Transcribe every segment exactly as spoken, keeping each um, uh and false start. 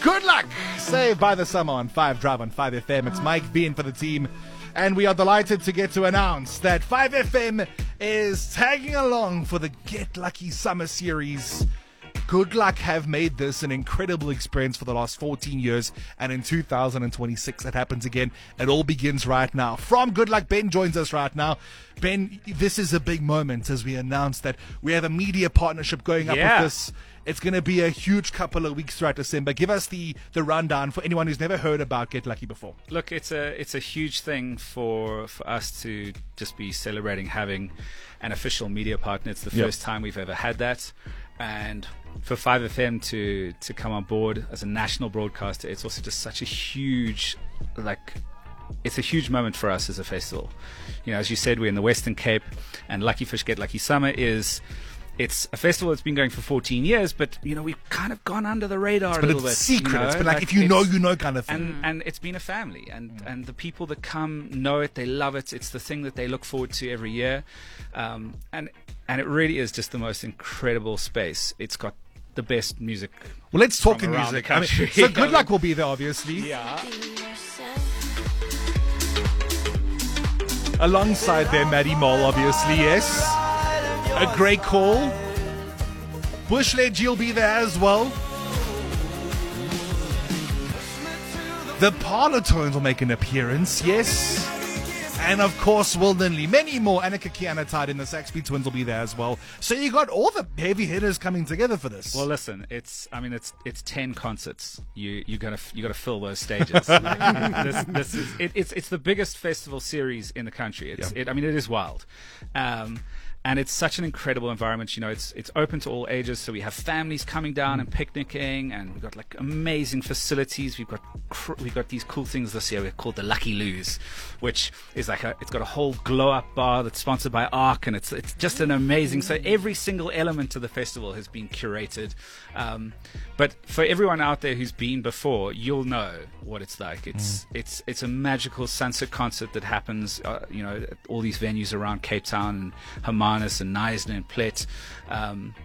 Good luck! Saved by the Summer on five Drive on five F M. It's Mike being for the team. And we are delighted to get to announce that five F M is tagging along for the Get Lucky Summer Series. Good Luck have made this an incredible experience for the last fourteen years, and in two thousand twenty-six it happens again. It all begins right now. From Good Luck, Ben joins us right now. Ben, this is a big moment as we announce that we have a media partnership going up Yeah. with this. It's going to be a huge couple of weeks throughout December. Give us the, the rundown for anyone who's never heard about Get Lucky before. Look, it's a it's a huge thing for for us to just be celebrating having an official media partner. It's the Yep. first time we've ever had that, and for five F M to to come on board as a national broadcaster, it's also just such a huge, like, it's a huge moment for us as a festival. You know, as you said, we're in the Western Cape, and Lucky Fish Get Lucky Summer is. It's a festival that's been going for fourteen years, but, you know, we've kind of gone under the radar But a little it's bit. secret. You know? It's been like, if you know, it's- you know kind of thing. And and it's been a family, and and the people that come know it, they love it. It's the thing that they look forward to every year, um, and and it really is just the most incredible space. It's got the best music. Well, let's talk from in around music. the I mean, country. so Good Luck will be there, obviously. Yeah. Alongside there, Maddie Mole, obviously, yes. A great call. Bushledge will be there as well. The Parlotones will make an appearance, yes. And of course, Will Linley. Many more. Annika Kiana tied in. The Saxby Twins will be there as well. So you got all the heavy hitters coming together for this. Well, listen, it's I mean it's it's ten concerts. You you gotta you gotta fill those stages. Like, this this is it, it's it's the biggest festival series in the country. It's Yeah. it I mean it is wild. Um, And it's such an incredible environment. You know, it's it's open to all ages. So we have families coming down and picnicking, and we've got like amazing facilities. We've got cr- we've got these cool things this year. We're called the Lucky Loos, which is like a it's got a whole glow up bar that's sponsored by Arc, and it's it's just an amazing. So every single element of the festival has been curated. Um, but for everyone out there who's been before, you'll know what it's like. It's it's it's a magical sunset concert that happens. Uh, you know, at all these venues around Cape Town and Hermanus and Neisner and Plet, um,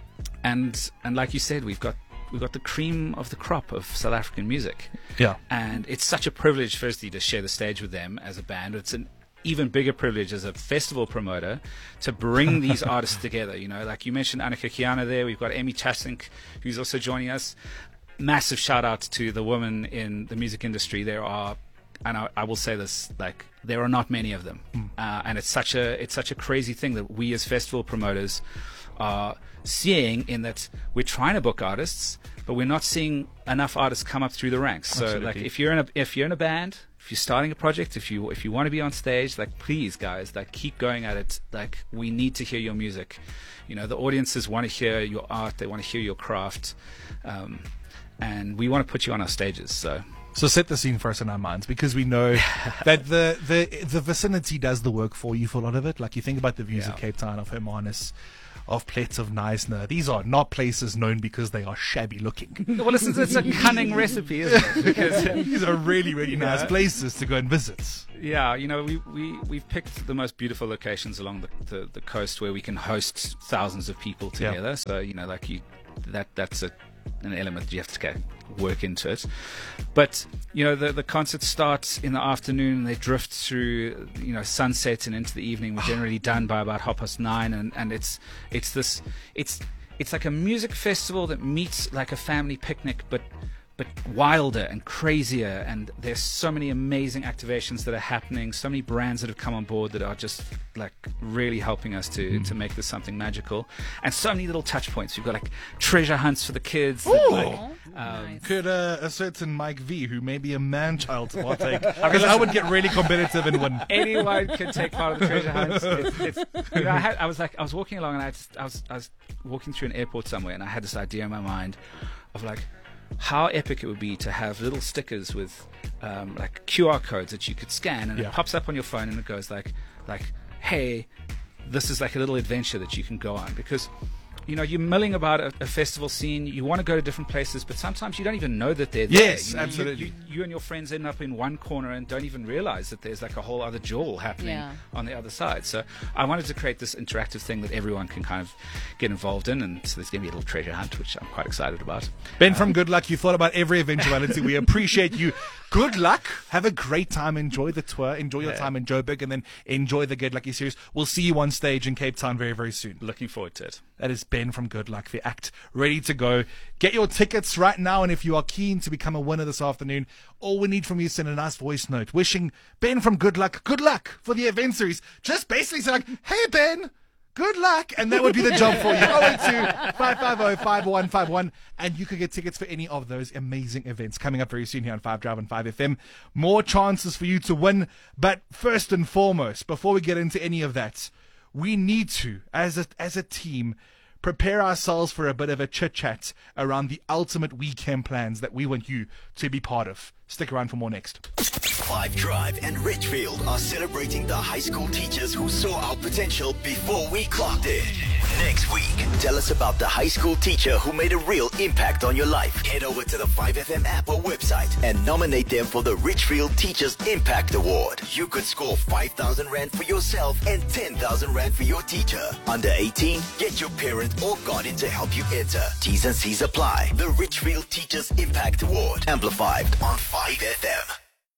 and and like you said, we've got we've got the cream of the crop of South African music. Yeah. And it's such a privilege, firstly, to share the stage with them as a band. It's an even bigger privilege as a festival promoter to bring these artists together. You know, like you mentioned Annika Kiana there. We've got Amy Chasink, who's also joining us. Massive shout out to the women in the music industry. There are, and I, I will say this, like there are not many of them, mm. uh, and it's such a it's such a crazy thing that we as festival promoters are seeing, in that we're trying to book artists, but we're not seeing enough artists come up through the ranks. So, Absolutely. like if you're in a if you're in a band, if you're starting a project, if you if you want to be on stage, like please, guys, like keep going at it. Like we need to hear your music. You know, the audiences want to hear your art. They want to hear your craft. Um, and we want to put you on our stages. So So set the scene for us in our minds, because we know that the, the the vicinity does the work for you for a lot of it. Like you think about the views Yeah. of Cape Town, of Hermanus, of Plet, of Neisner. These are not places known because they are shabby looking. well, listen, it's a cunning recipe, isn't it? Because These are really, really nice Yeah. places to go and visit. yeah, you know, we, we, we've picked the most beautiful locations along the, the, the coast where we can host thousands of people Yeah. together. So, you know, like you, that that's a, an element that you have to get, work into it. But, you know, the, the concert starts in the afternoon. They drift through, you know, sunset and into the evening. We're generally done by about half past nine. And, and it's, it's this, it's, it's like a music festival that meets like a family picnic, but but wilder and crazier, and there's so many amazing activations that are happening, so many brands that have come on board that are just like really helping us to, Mm. to make this something magical, and so many little touch points. We've got like treasure hunts for the kids. Ooh. that, like, Oh, um, nice. Could uh, a certain Mike V, who may be a man-child, partake? Because I would get really competitive and win. anyone can take part of the treasure hunts. It's, it's, you know, I, had, I was like, I was walking along, and I, just, I was, I was walking through an airport somewhere, and I had this idea in my mind of like how epic it would be to have little stickers with um, like Q R codes that you could scan, and Yeah. it pops up on your phone, and it goes like, like, hey, this is like a little adventure that you can go on. Because you know, you're milling about a, a festival scene. You want to go to different places, but sometimes you don't even know that they're there. Yes, you know, absolutely. You, you, you and your friends end up in one corner and don't even realize that there's like a whole other jewel happening Yeah. on the other side. So I wanted to create this interactive thing that everyone can kind of get involved in, and so there's going to be a little treasure hunt, which I'm quite excited about. Ben from Good Luck, you thought about every eventuality. We appreciate you. Good luck. Have a great time. Enjoy the tour. Enjoy your Yeah. time in Joburg, and then enjoy the Get Lucky series. We'll see you on stage in Cape Town very, very soon. Looking forward to it. That is Ben from Good Luck, the act ready to go. Get your tickets right now, and if you are keen to become a winner this afternoon, all we need from you is send a nice voice note wishing Ben from Good Luck good luck for the event series. Just basically say like, hey Ben, good luck, and that would be the job for you. oh eight two, five five zero, five one five one, and you could get tickets for any of those amazing events coming up very soon here on five Drive on five F M. More chances for you to win, but first and foremost, before we get into any of that, we need to, as a, as a team, prepare ourselves for a bit of a chit-chat around the ultimate weekend plans that we want you to be part of. Stick around for more next. Five Drive and Richfield are celebrating the high school teachers who saw our potential before we clocked it. Next week, tell us about the high school teacher who made a real impact on your life. Head over to the five F M app or website and nominate them for the Richfield Teachers Impact Award. You could score five thousand rand for yourself and ten thousand rand for your teacher. Under eighteen, get your parent or guardian to help you enter. T's and C's apply. The Richfield Teachers Impact Award. Amplified on five F M.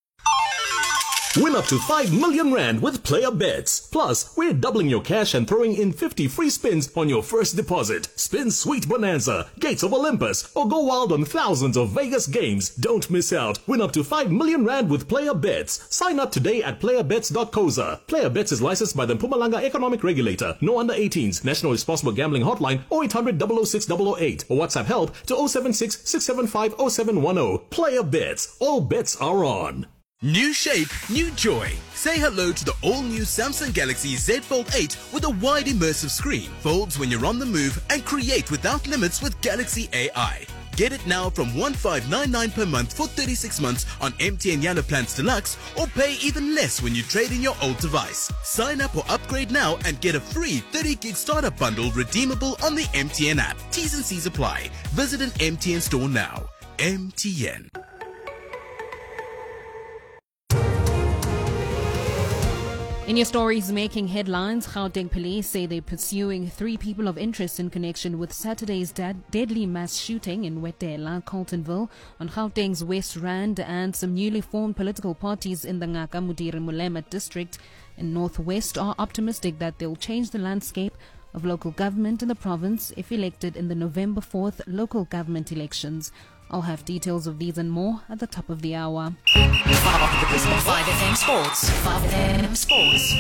Win up to five million rand with Player Bets. Plus, we're doubling your cash and throwing in fifty free spins on your first deposit. Spin Sweet Bonanza, Gates of Olympus, or go wild on thousands of Vegas games. Don't miss out. Win up to five million rand with Player Bets. Sign up today at player bets dot co za. Player Bets is licensed by the Mpumalanga Economic Regulator. No under eighteens. National Responsible Gambling Hotline oh eight hundred, double oh six, double oh eight or WhatsApp help to oh seven six, six seven five, oh seven one oh. Player Bets. All bets are on. New shape, new joy. Say hello to the all-new Samsung Galaxy Z Fold eight with a wide immersive screen. Folds when you're on the move and create without limits with Galaxy A I. Get it now from one five nine nine per month for thirty-six months on M T N Yellow Plans Deluxe, or pay even less when you trade in your old device. Sign up or upgrade now and get a free thirty gig startup bundle redeemable on the M T N app. T's and C's apply. Visit an M T N store now. M T N. In your stories making headlines, Gauteng police say they're pursuing three people of interest in connection with Saturday's dad- deadly mass shooting in Wetela, Carltonville, on Gauteng's West Rand, and some newly formed political parties in the Ngaka Mudiri Mulema district in Northwest are optimistic that they'll change the landscape of local government in the province if elected in the November fourth local government elections. I'll have details of these and more at the top of the hour. five F M Sports. five F M Sports.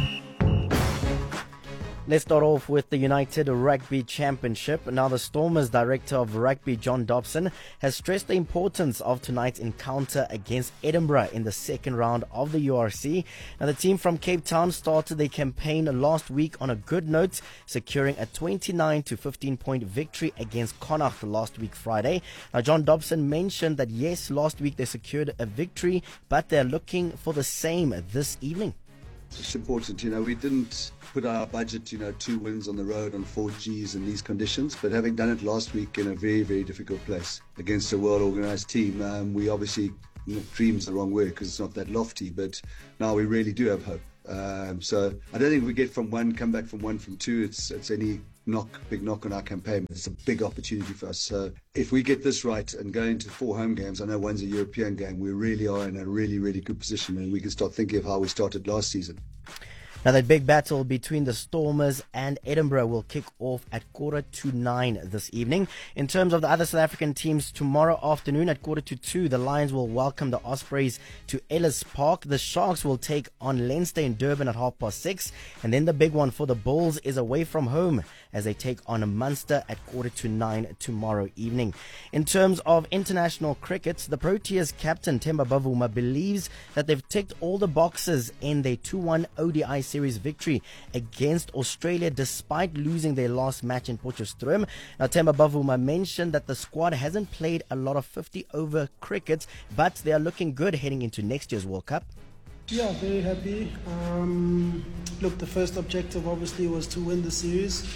Let's start off with the United Rugby Championship. Now, the Stormers Director of Rugby, John Dobson, has stressed the importance of tonight's encounter against Edinburgh in the second round of the U R C. Now, the team from Cape Town started their campaign last week on a good note, securing a twenty-nine to fifteen point victory against Connacht last week Friday. Now, John Dobson mentioned that yes, last week they secured a victory, but they're looking for the same this evening. It's important, you know, we didn't put our budget, you know, two wins on the road on four Gs in these conditions, but having done it last week in a very, very difficult place against a well-organised team, um, we obviously, you know, dream's the wrong word because it's not that lofty, but now we really do have hope. Um, so I don't think we get from one, come back from one, from two, it's it's any knock, big knock on our campaign. It's a big opportunity for us. So if we get this right and go into four home games, I know one's a European game, we really are in a really, really good position, and we can start thinking of how we started last season. Now, that big battle between the Stormers and Edinburgh will kick off at quarter to nine this evening. In terms of the other South African teams, tomorrow afternoon at quarter to two, the Lions will welcome the Ospreys to Ellis Park. The Sharks will take on Leinster in Durban at half past six. And then the big one for the Bulls is away from home as they take on Munster at quarter to nine tomorrow evening. In terms of international cricket, the Proteas captain Themba Bavuma believes that they've ticked all the boxes in their two one O D I series victory against Australia despite losing their last match in Potchefstroom. Now, Themba Bavuma mentioned that the squad hasn't played a lot of fifty over cricket, but they are looking good heading into next year's World Cup. Yeah, very happy. Um, look, the first objective obviously was to win the series.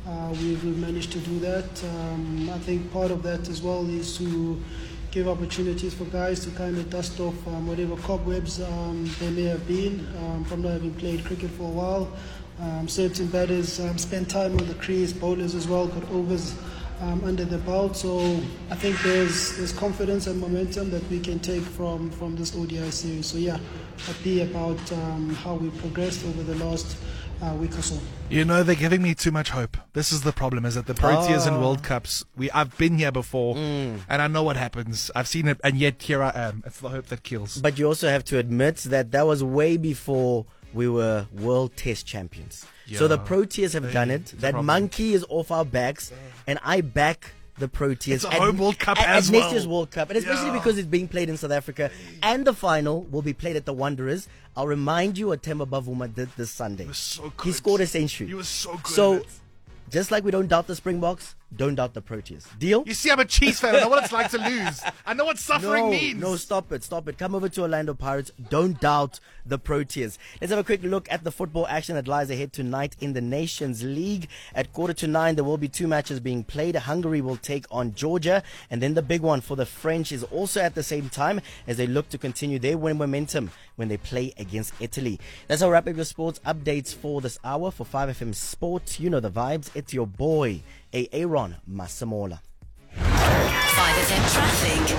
Uh, we've, we've managed to do that. Um, I think part of that as well is to give opportunities for guys to kind of dust off um, whatever cobwebs um, there may have been um, from not having played cricket for a while. Um, certain batters um, spent time on the crease, bowlers as well got overs um, under the belt. So I think there's there's confidence and momentum that we can take from, from this O D I series. So yeah, it'll be about um, how we progressed over the last uh, week or so. You know, they're giving me too much hope. This is the problem, is that the Proteas and Oh. World Cups, we I've been here before, Mm. and I know what happens. I've seen it, and yet here I am. It's the hope that kills. But you also have to admit that that was way before we were World Test champions. So the Yeah. Proteas have Hey, done it's it. a That problem. monkey is off our backs, and I back the Proteas. It's a at- home World Cup at, as at next well. year's World Cup, and especially Yeah. because it's being played in South Africa, and the final will be played at the Wanderers. I'll remind you what Temba Bavuma did this Sunday. He was so good. He scored a century. He was so good So, at it. just like we don't doubt the Springboks, don't doubt the Proteas. Deal? You see, I'm a Chiefs fan. I know what it's like to lose. I know what suffering no, means. No, stop it, stop it. Come over to Orlando Pirates. Don't doubt the Proteas. Let's have a quick look at the football action that lies ahead tonight in the Nations League. At quarter to nine, there will be two matches being played. Hungary will take on Georgia, and then the big one for the French is also at the same time as they look to continue their win momentum when they play against Italy. That's our wrap up your sports updates for this hour. For five F M Sports, you know the vibes. It's your boy, A. Aaron Masamola. five F M traffic.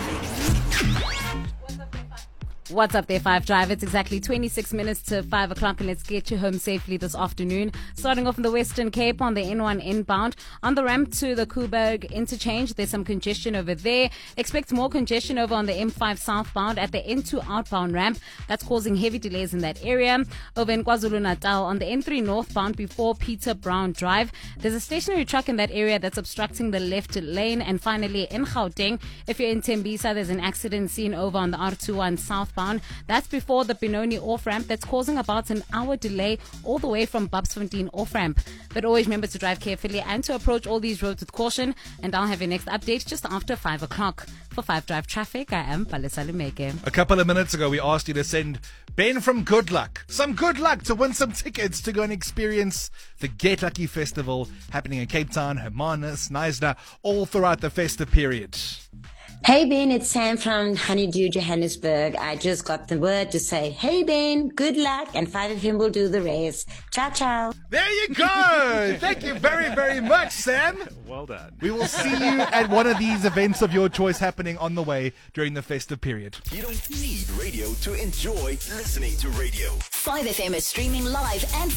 What's up there, Five Drive? It's exactly twenty-six minutes to five o'clock, and let's get you home safely this afternoon. Starting off in the Western Cape on the N one inbound. On the ramp to the Koeberg interchange, there's some congestion over there. Expect more congestion over on the M five southbound at the N two outbound ramp. That's causing heavy delays in that area. Over in KwaZulu-Natal on the N three northbound before Peter Brown Drive, there's a stationary truck in that area that's obstructing the left lane. And finally, in Gauteng, if you're in Tembisa, there's an accident scene over on the R twenty-one southbound. That's before the Benoni off-ramp. That's causing about an hour delay all the way from Bubsfontein off-ramp. But always remember to drive carefully and to approach all these roads with caution. And I'll have your next update just after five o'clock. For five Drive Traffic, I am Palesa Lumeke. A couple of minutes ago, we asked you to send Ben from Good Luck some good luck to win some tickets to go and experience the Get Lucky Festival happening in Cape Town, Hermanus, Knysna, all throughout the festive period. Hey Ben, it's Sam from Honeydew, Johannesburg. I just got the word to say, hey Ben, good luck, and five of him will do the rest. Ciao, ciao. There you go. Thank you very, very much, Sam. Well done. We will see you at one of these events of your choice happening on the way during the festive period. You don't need radio to enjoy listening to radio. five F M is streaming live and